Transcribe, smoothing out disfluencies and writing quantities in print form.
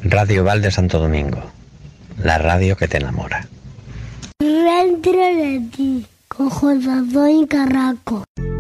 Radio Val de Santo Domingo, la radio que te enamora. Dentro de ti, con José Antonio Carrasco.